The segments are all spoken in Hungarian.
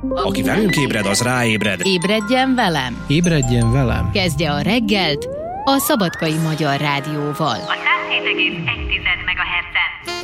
Aki velünk ébred, az ráébred. Ébredjen velem! Ébredjen velem! Kezdje a reggelt a Szabadkai Magyar Rádióval. A 107,1 MHz-en.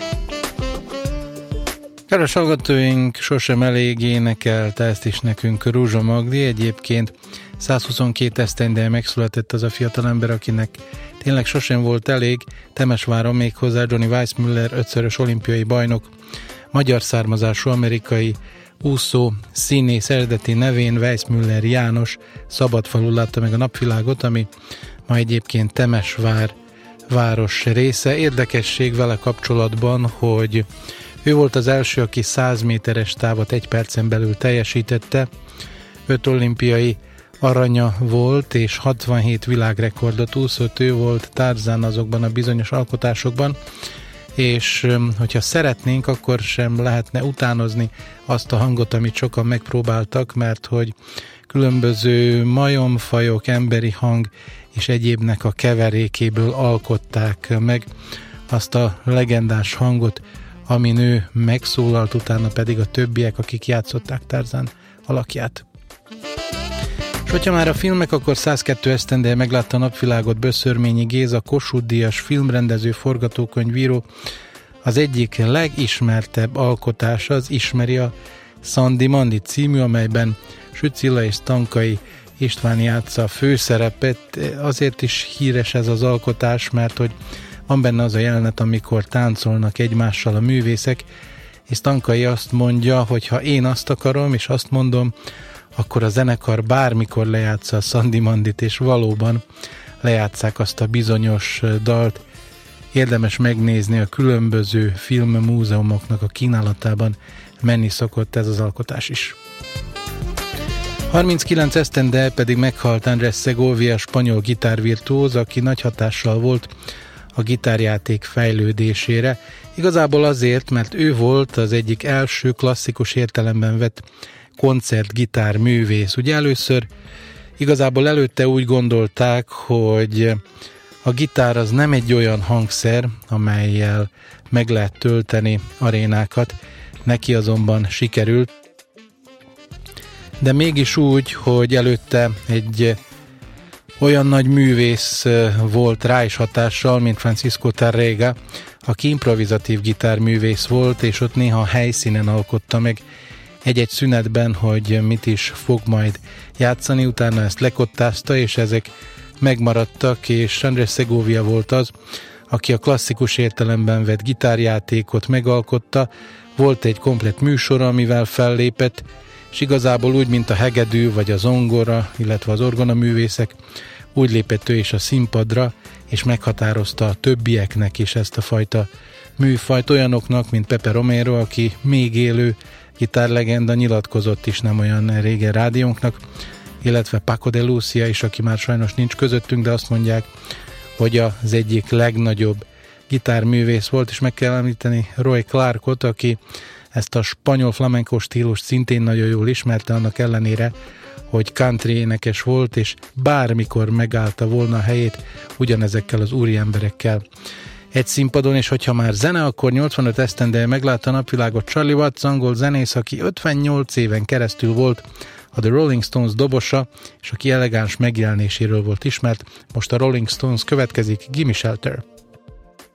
Kedves hallgatóink, sosem elég énekelte ezt is nekünk Rúzsa Magdi. Egyébként 122 esztendeje megszületett az a fiatalember, akinek tényleg sosem volt elég. Temesváron méghozzá Johnny Weissmuller, 5-szörös olimpiai bajnok, magyar származású amerikai úszó, színész, eredeti nevén Weissmuller János Szabadfalun látta meg a napvilágot, ami ma egyébként Temesvár város része. Érdekesség vele kapcsolatban, hogy ő volt az első, aki 100 méteres távot 1 percen belül teljesítette, 5 olimpiai aranya volt, és 67 világrekordot úszott. Ő volt Tarzan azokban a bizonyos alkotásokban, és hogyha szeretnénk, akkor sem lehetne utánozni azt a hangot, amit sokan megpróbáltak, mert hogy különböző majomfajok, emberi hang és egyébnek a keverékéből alkották meg azt a legendás hangot, amin ő megszólalt, utána pedig a többiek, akik játszották Tarzan alakját. És hogyha már a filmek, akkor 102 esztendeje meglátta a napvilágot Böszörményi Géza, Kossuth-díjas filmrendező, forgatókönyvíró. Az egyik legismertebb alkotása az Ismeri a Szandi Mandi című, amelyben Sütz Cilla és Tankai István játsza a főszerepet. Azért is híres ez az alkotás, mert hogy van benne az a jelenet, amikor táncolnak egymással a művészek, és Tankai azt mondja, hogy ha én azt akarom, és azt mondom, akkor a zenekar bármikor lejátsza a Szandi Mandit, és valóban lejátszák azt a bizonyos dalt. Érdemes megnézni, a különböző filmmúzeumoknak a kínálatában menni szokott ez az alkotás is. 39 esztendején pedig meghalt Andrés Segovia, spanyol gitárvirtuóz, aki nagy hatással volt a gitárjáték fejlődésére. Igazából azért, mert ő volt az egyik első klasszikus értelemben vett koncertgitár művész. Ugye igazából előtte úgy gondolták, hogy a gitár az nem egy olyan hangszer, amellyel meg lehet tölteni arénákat, neki azonban sikerült, de mégis úgy, hogy előtte egy olyan nagy művész volt rá is hatással, mint Francisco Tárrega, aki improvizatív gitárművész volt, és ott néha a helyszínen alkotta meg egy-egy szünetben, hogy mit is fog majd játszani, utána ezt lekottázta, és ezek megmaradtak, és Andrés Segovia volt az, aki a klasszikus értelemben vett gitárjátékot megalkotta. Volt egy komplett műsora, amivel fellépett, és igazából úgy, mint a hegedű, vagy a zongora, illetve az orgonaművészek, úgy lépett ő is a színpadra, és meghatározta a többieknek is ezt a fajta műfajt, olyanoknak, mint Pepe Romero, aki még élő gitárlegenda, nyilatkozott is nem olyan régen rádiónknak, illetve Paco de Lucia is, aki már sajnos nincs közöttünk, de azt mondják, hogy az egyik legnagyobb gitárművész volt, és meg kell említeni Roy Clarkot, aki ezt a spanyol flamenco stílust szintén nagyon jól ismerte, annak ellenére, hogy country énekes volt, és bármikor megállta volna a helyét ugyanezekkel az úriemberekkel egy színpadon, és hogyha már zene, akkor 85 esztendeje meglátta a napvilágot Charlie Watts, angol zenész, aki 58 éven keresztül volt a The Rolling Stones dobosa, és aki elegáns megjelenéséről volt ismert. Most a Rolling Stones következik, Gimme Shelter.